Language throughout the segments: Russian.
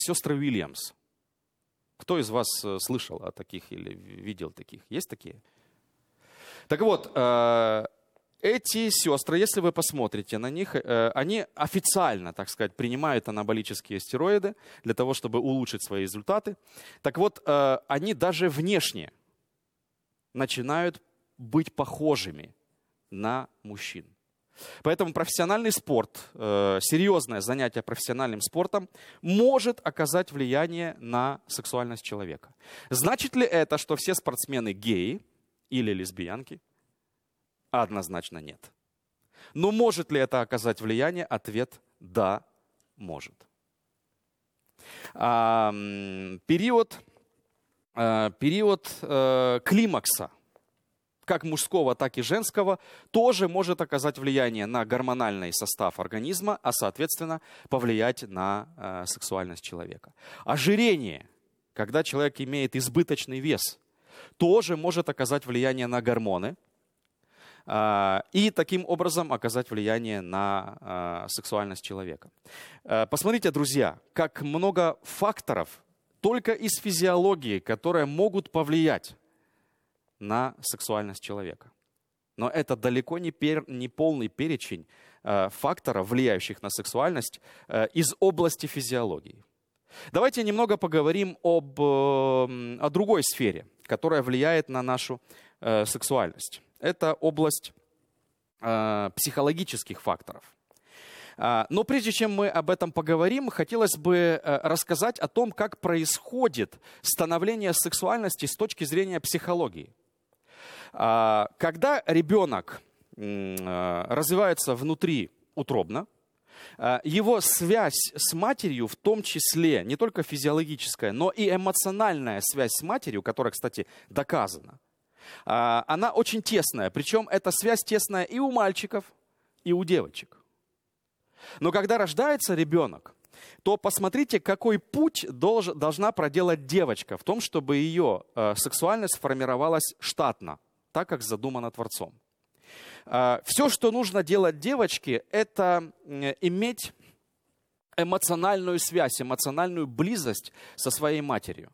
сестры Уильямс. Кто из вас слышал о таких или видел таких? Есть такие? Так вот, эти сестры, если вы посмотрите на них, они официально, так сказать, принимают анаболические стероиды для того, чтобы улучшить свои результаты. Так вот, они даже внешне начинают быть похожими на мужчин. Поэтому профессиональный спорт, серьезное занятие профессиональным спортом может оказать влияние на сексуальность человека. Значит ли это, что все спортсмены геи или лесбиянки? Однозначно нет. Но может ли это оказать влияние? Ответ – да, может. Период климакса, как мужского, так и женского, тоже может оказать влияние на гормональный состав организма, а, соответственно, повлиять на сексуальность человека. Ожирение, когда человек имеет избыточный вес, тоже может оказать влияние на гормоны и таким образом оказать влияние на сексуальность человека. Посмотрите, друзья, как много факторов только из физиологии, которые могут повлиять на сексуальность человека. Но это далеко не полный перечень факторов, влияющих на сексуальность из области физиологии. Давайте немного поговорим о другой сфере, которая влияет на нашу сексуальность. Это область психологических факторов. Но прежде чем мы об этом поговорим, хотелось бы рассказать о том, как происходит становление сексуальности с точки зрения психологии. Когда ребенок развивается внутриутробно, его связь с матерью, в том числе не только физиологическая, но и эмоциональная связь с матерью, которая, кстати, доказана, она очень тесная. Причем эта связь тесная и у мальчиков, и у девочек. Но когда рождается ребенок, то посмотрите, какой путь должна проделать девочка в том, чтобы ее сексуальность формировалась штатно, так как задумано Творцом. Все, что нужно делать девочке, это иметь эмоциональную связь, эмоциональную близость со своей матерью.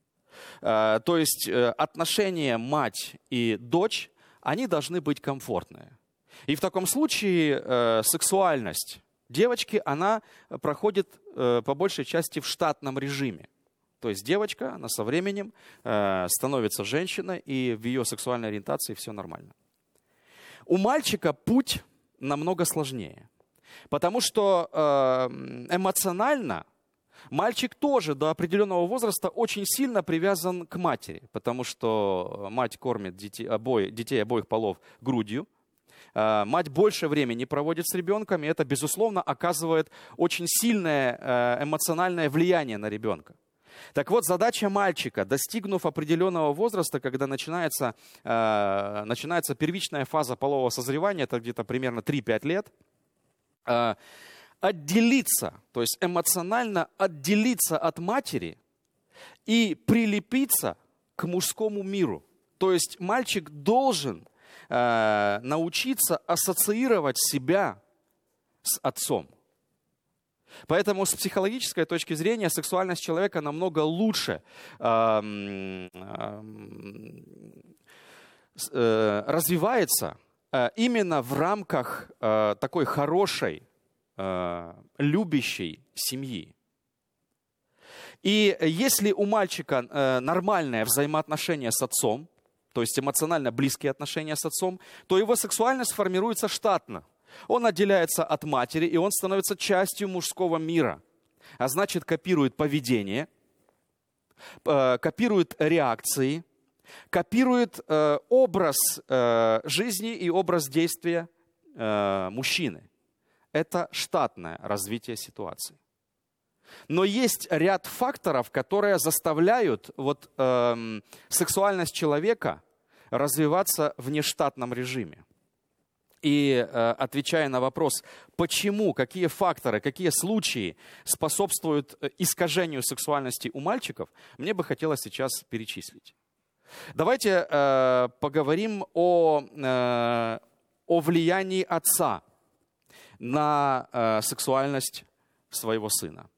То есть отношения мать и дочь, они должны быть комфортные. И в таком случае сексуальность девочки, она проходит по большей части в штатном режиме. То есть девочка, она со временем становится женщиной, и в ее сексуальной ориентации все нормально. У мальчика путь намного сложнее, потому что эмоционально мальчик тоже до определенного возраста очень сильно привязан к матери, потому что мать кормит детей обоих полов грудью. Мать больше времени проводит с ребенком, и это, безусловно, оказывает очень сильное эмоциональное влияние на ребенка. Так вот, задача мальчика, достигнув определенного возраста, когда начинается первичная фаза полового созревания, это где-то примерно 3-5 лет, отделиться, то есть эмоционально отделиться от матери и прилепиться к мужскому миру. То есть мальчик должен научиться ассоциировать себя с отцом. Поэтому с психологической точки зрения сексуальность человека намного лучше развивается именно в рамках такой хорошей, любящей семьи. И если у мальчика нормальное взаимоотношение с отцом, то есть эмоционально близкие отношения с отцом, то его сексуальность формируется штатно. Он отделяется от матери, и он становится частью мужского мира. А значит, копирует поведение, копирует реакции, копирует образ жизни и образ действия мужчины. Это штатное развитие ситуации. Но есть ряд факторов, которые заставляют сексуальность человека развиваться в нештатном режиме. И отвечая на вопрос, почему, какие факторы, какие случаи способствуют искажению сексуальности у мальчиков, мне бы хотелось сейчас перечислить. Давайте поговорим о влиянии отца на сексуальность своего сына.